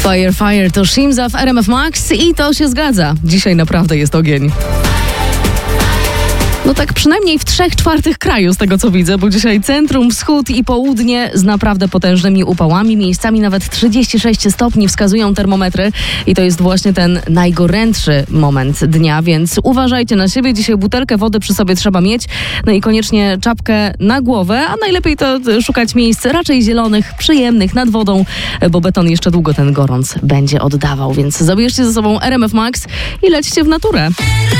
Fire, fire to Shimza w RMF Max i to się zgadza. Dzisiaj naprawdę jest ogień. No tak przynajmniej w 3/4 kraju z tego co widzę, bo dzisiaj centrum, wschód i południe z naprawdę potężnymi upałami. Miejscami nawet 36 stopni wskazują termometry i to jest właśnie ten najgorętszy moment dnia, więc uważajcie na siebie. Dzisiaj butelkę wody przy sobie trzeba mieć, no i koniecznie czapkę na głowę, a najlepiej to szukać miejsc raczej zielonych, przyjemnych, nad wodą, bo beton jeszcze długo ten gorąc będzie oddawał, więc zabierzcie ze sobą RMF Max i lećcie w naturę.